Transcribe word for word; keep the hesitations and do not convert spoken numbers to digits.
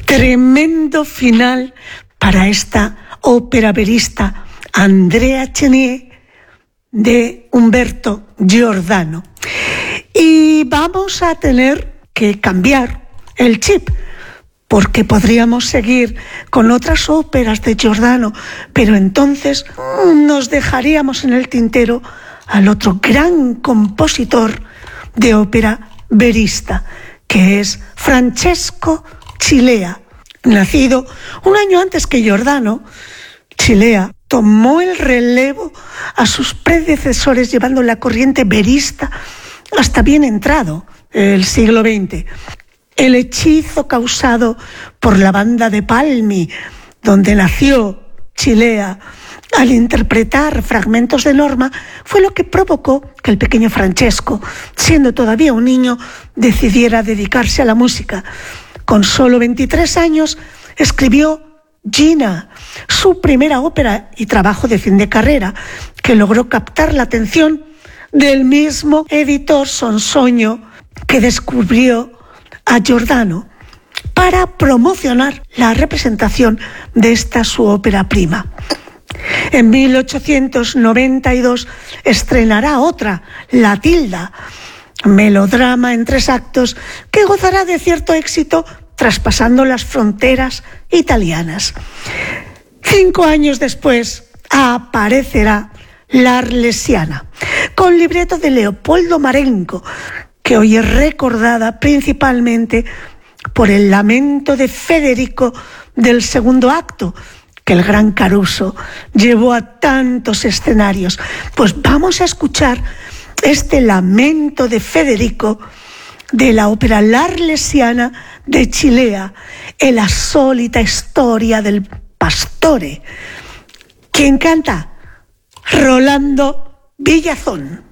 Tremendo final para esta ópera verista Andrea Chenier de Umberto Giordano. Y vamos a tener que cambiar el chip, porque podríamos seguir con otras óperas de Giordano, pero entonces nos dejaríamos en el tintero al otro gran compositor de ópera verista, que es Francesco Cilea. Nacido un año antes que Giordano, Cilea tomó el relevo a sus predecesores llevando la corriente verista hasta bien entrado el siglo veinte. El hechizo causado por la banda de Palmi, donde nació Cilea, al interpretar fragmentos de Norma, fue lo que provocó que el pequeño Francesco, siendo todavía un niño, decidiera dedicarse a la música. Con solo veintitrés años escribió Gina, su primera ópera y trabajo de fin de carrera, que logró captar la atención del mismo editor Sonsoño, que descubrió a Giordano para promocionar la representación de esta su ópera prima. En mil ochocientos noventa y dos estrenará otra, La Tilda, melodrama en tres actos que gozará de cierto éxito traspasando las fronteras italianas. Cinco años después aparecerá La Arlesiana, con libreto de Leopoldo Marenco, que hoy es recordada principalmente por el lamento de Federico del segundo acto, que el gran Caruso llevó a tantos escenarios. Pues vamos a escuchar este lamento de Federico de la ópera La Arlesiana de Cilea, en la sólita historia del pastore. ¿Quién canta? Rolando Villazón.